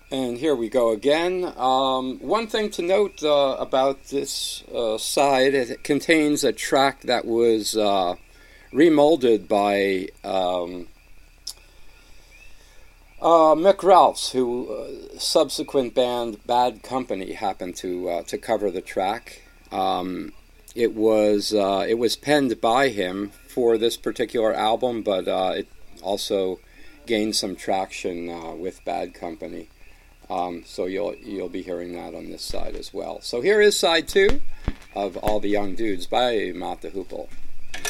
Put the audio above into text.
And here we go again. One thing to note about this side, it contains a track that was remolded by Mick Ralphs, who subsequent band Bad Company happened to cover the track. It was penned by him for this particular album, but it also gained some traction with Bad Company. So you'll be hearing that on this side as well. So here is side two of All the Young Dudes by Mott the Hoople.